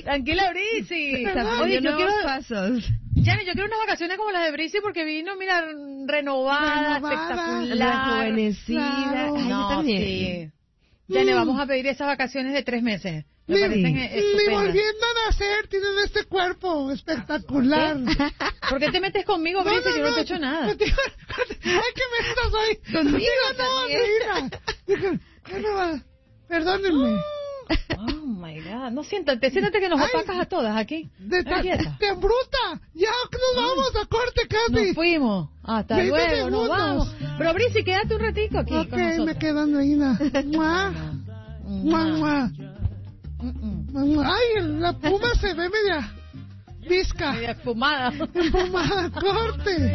Tranquila, Brisi. Oye, Oye, yo quiero... pasos. Jenny, yo quiero unas vacaciones como las de Brisi porque vino, mira, renovada, espectacular. Rejuvenecida. Claro. Ay, yo No, también. sí. Jenny, vamos a pedir esas vacaciones de 3 meses. Me parecen Ni estupendas. volviendo a nacer, tienen este cuerpo espectacular. ¿Por qué te metes conmigo, Brisi? Yo no te he hecho nada. Ay, qué mensa soy. Conmigo también. Perdónenme. Oh, my God. No, siéntate que nos opacas a todas aquí. Quieta. ¡Te embruta! ¡Ya nos vamos a corte casi! Nos fuimos. Hasta 20 luego, nos segundos. vamos. Pero, Brisi, quédate un ratico aquí Ok, con nosotros. me quedan ahí. ¡Mua! ¡Mua! ¡Ay, la puma se ve media visca! Media espumada. ¡Espumada! ¡Corte!